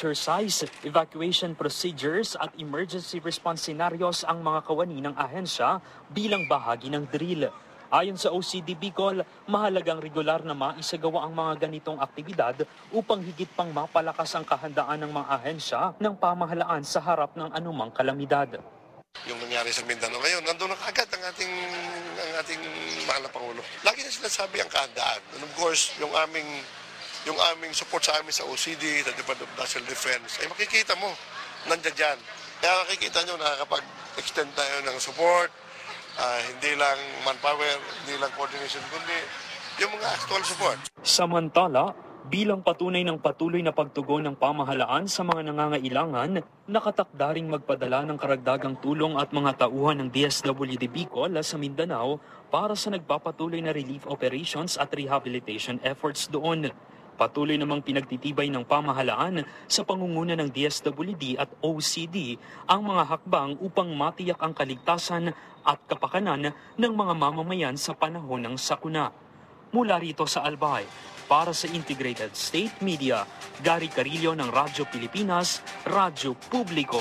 exercise, evacuation procedures at emergency response scenarios ang mga kawani ng ahensya bilang bahagi ng drill. Ayon sa OCD Bicol, mahalagang regular na maisagawa ang mga ganitong aktibidad upang higit pang mapalakas ang kahandaan ng mga ahensya ng pamahalaan sa harap ng anumang kalamidad. Yung nangyari sa Mindanao ngayon, nandun na kaagad ang ating mahal na Pangulo. Lagi na sinasabi ang kahandaan. And of course, yung aming support sa amin sa OCD, sa Department of National Defense, ay makikita mo, nandiyan dyan. Kaya makikita nyo na kapag extend tayo ng support, hindi lang manpower, hindi lang coordination, kundi yung mga actual support. Samantala, bilang patunay ng patuloy na pagtugon ng pamahalaan sa mga nangangailangan, nakatakda ring magpadala ng karagdagang tulong at mga tauhan ng DSWD Bicol sa Mindanao para sa nagpapatuloy na relief operations at rehabilitation efforts doon. Patuloy namang pinagtitibay ng pamahalaan sa pangunguna ng DSWD at OCD ang mga hakbang upang matiyak ang kaligtasan at kapakanan ng mga mamamayan sa panahon ng sakuna. Mula rito sa Albay, para sa Integrated State Media, Gary Carillo ng Radyo Pilipinas, Radyo Publiko.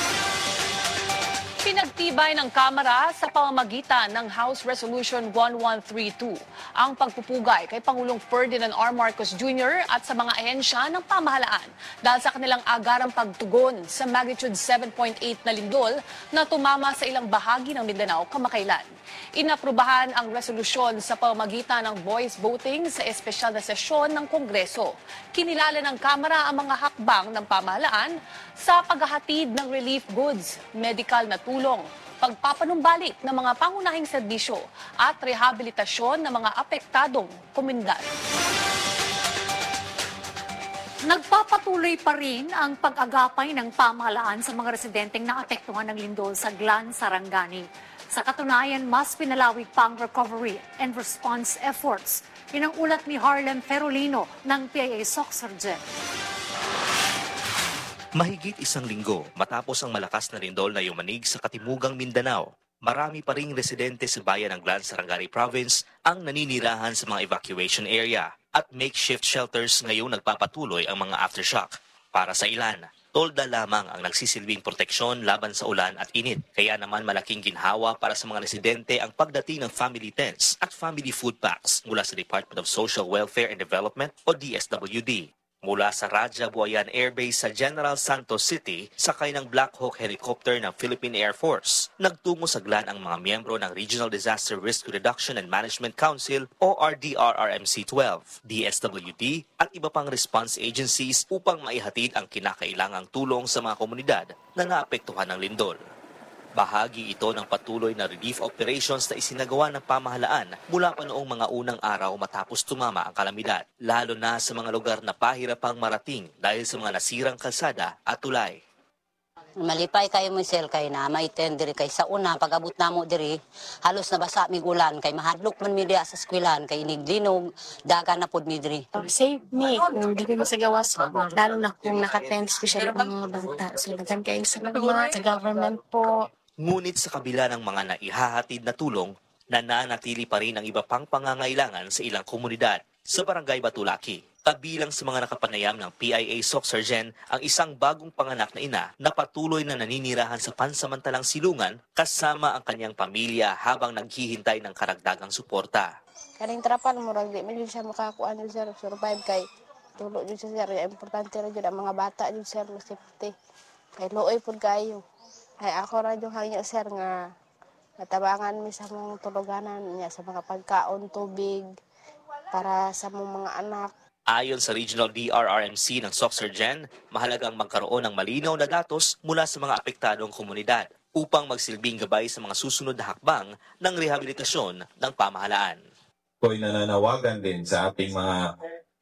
Pinagtibay ng Kamara sa pamamagitan ng House Resolution 1132 ang pagpupugay kay Pangulong Ferdinand R. Marcos Jr. at sa mga ahensya ng pamahalaan dahil sa kanilang agarang pagtugon sa magnitude 7.8 na lindol na tumama sa ilang bahagi ng Mindanao kamakailan. Inaprubahan ang resolusyon sa pamamagitan ng voice voting sa espesyal na sesyon ng Kongreso. Kinilala ng Kamara ang mga hakbang ng pamahalaan sa paghahatid ng relief goods, medical na tulong, pagpapanumbalik ng mga pangunahing serbisyo at rehabilitasyon ng mga apektadong komunidad. Nagpapatuloy pa rin ang pag-agapay ng pamahalaan sa mga residenteng naapektuhan ng lindol sa Glan, Sarangani. Sa katunayan, mas pinalawig pa ang recovery and response efforts. Yun ang ulat ni Harlem Ferolino ng PIA Soxergen. Mahigit isang linggo matapos ang malakas na lindol na yumanig sa katimugang Mindanao, marami pa ring residente sa bayan ng Glan, Sarangani Province ang naninirahan sa mga evacuation area at makeshift shelters ngayong nagpapatuloy ang mga aftershock. Para sa ilan, tolda lamang ang nagsisilbing proteksyon laban sa ulan at init. Kaya naman malaking ginhawa para sa mga residente ang pagdating ng family tents at family food packs mula sa Department of Social Welfare and Development o DSWD. Mula sa Raja Buayan Air Base sa General Santos City, sakay ng Black Hawk helicopter ng Philippine Air Force. Nagtungo sa Glan ang mga miyembro ng Regional Disaster Risk Reduction and Management Council o RDRRMC-12, DSWD at iba pang response agencies upang maihatid ang kinakailangang tulong sa mga komunidad na naapektuhan ng lindol. Bahagi ito ng patuloy na relief operations na isinagawa ng pamahalaan mula pa noong mga unang araw matapos tumama ang kalamidad, lalo na sa mga lugar na pahirapang marating dahil sa mga nasirang kalsada at tulay. Malipay kayo mo sel kay na may diri kay sa una pag-abot namo diri halos nabasa mig ulan kay mahadlok man mi diha sa eskwelahan kay inigdinog dagan na pud mi diri. Save me kung di ko masagawas lalo na kung naka-attend special ang mga bata. So dagan kayo sa government po. Ngunit sa kabila ng mga naihahatid na tulong, nananatili pa rin ang iba pang pangangailangan sa ilang komunidad. Sa Barangay Batulaki, kabilang sa mga nakapanayam ng PIA Soxergen ang isang bagong panganak na ina na patuloy na naninirahan sa pansamantalang silungan kasama ang kanyang pamilya habang naghihintay ng karagdagang suporta. Kaning trapan murag di man siya makakuan jud sir survive kay tulo jud siya sir importante ra jud ang mga bata jud sir safety. Kay looy pud kayo. Ay ako ra yung hangyo sir nga natabangan mi sa mong tuluganan niya sa mga pagkaon, tubig para sa mong mga anak. Ayon sa Regional DRRMC ng Soxergen, mahalagang magkaroon ng malinaw na datos mula sa mga apektadong komunidad upang magsilbing gabay sa mga susunod na hakbang ng rehabilitasyon ng pamahalaan. Ako'y nananawagan din sa ating mga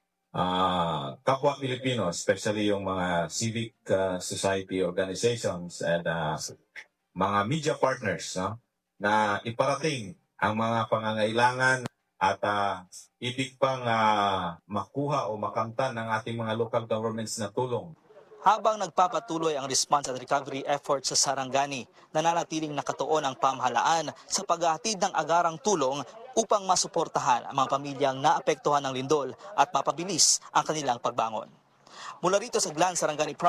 kapwa Pilipino, especially yung mga civic society organizations and mga media partners, no, na iparating ang mga pangangailangan at ibig pang makuha o makamtan ng ating mga local governments na tulong. Habang nagpapatuloy ang response at recovery efforts sa Sarangani, nananatiling nakatuon ang pamahalaan sa paghahatid ng agarang tulong upang masuportahan ang mga pamilyang naapektuhan ng lindol at mapabilis ang kanilang pagbangon. Mula rito sa Glan, Sarangani